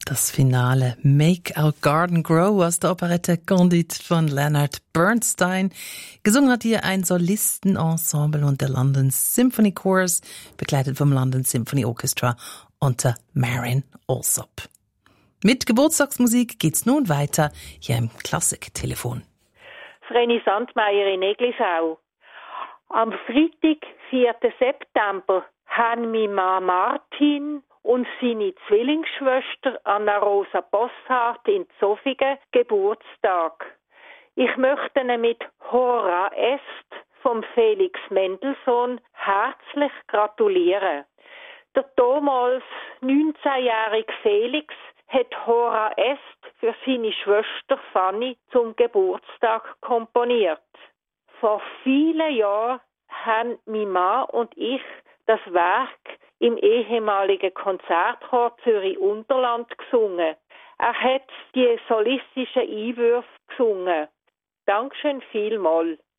Das Finale Make Our Garden Grow aus der Operette Candide von Leonard Bernstein. Gesungen hat hier ein Solistenensemble und der London Symphony Chorus, begleitet vom London Symphony Orchestra unter Marin Alsop. Mit Geburtstagsmusik geht's nun weiter hier im Klassik-Telefon. Vreni Sandmeier in Eglisau. Am Freitag, 4. September, haben mein Mann Martin und seine Zwillingsschwester Anna-Rosa Bosshardt in Zofingen Geburtstag. Ich möchte ihnen mit Hora Est vom Felix Mendelssohn herzlich gratulieren. Der damals 19-jährige Felix hat Hora Est für seine Schwester Fanny zum Geburtstag komponiert. Vor vielen Jahren haben mein Mann und ich das Werk im ehemaligen Konzertchor Zürich-Unterland gesungen. Er hat die solistischen Einwürfe gesungen. Dankeschön vielmals.